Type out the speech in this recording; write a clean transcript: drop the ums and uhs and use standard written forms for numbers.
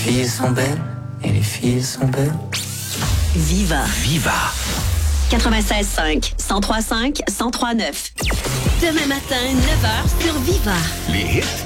filles sont belles et les filles sont belles. Viva. Viva. 96.5, 103.5, 103.9. Demain matin, 9h sur Viva. Les hits